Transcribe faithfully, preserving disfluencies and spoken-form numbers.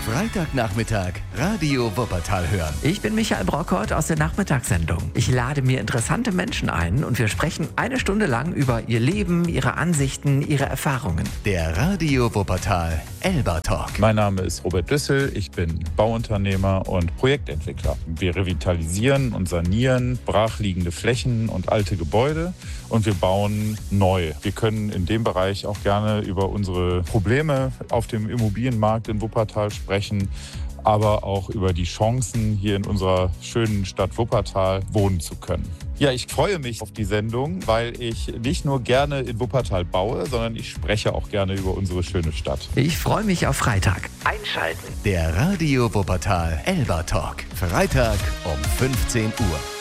Freitagnachmittag, Radio Wuppertal hören. Ich bin Michael Brockert aus der Nachmittagssendung. Ich lade mir interessante Menschen ein und wir sprechen eine Stunde lang über ihr Leben, ihre Ansichten, ihre Erfahrungen. Der Radio Wuppertal Elba Talk. Mein Name ist Robert Düssel, ich bin Bauunternehmer und Projektentwickler. Wir revitalisieren und sanieren brachliegende Flächen und alte Gebäude und wir bauen neu. Wir können in dem Bereich auch gerne über unsere Probleme auf dem Immobilienmarkt in Wuppertal sprechen, aber auch über die Chancen, hier in unserer schönen Stadt Wuppertal wohnen zu können. Ja, ich freue mich auf die Sendung, weil ich nicht nur gerne in Wuppertal baue, sondern ich spreche auch gerne über unsere schöne Stadt. Ich freue mich auf Freitag. Einschalten. Der Radio Wuppertal Elba Talk. Freitag um fünfzehn Uhr.